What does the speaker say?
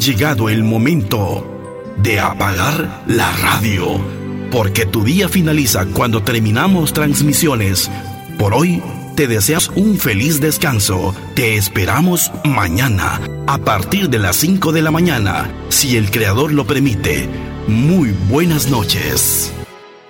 llegado el momento de apagar la radio, porque tu día finaliza cuando terminamos transmisiones. Por hoy te deseas un feliz descanso. Te esperamos mañana a partir de las 5 de la mañana, si el Creador lo permite. Muy buenas noches.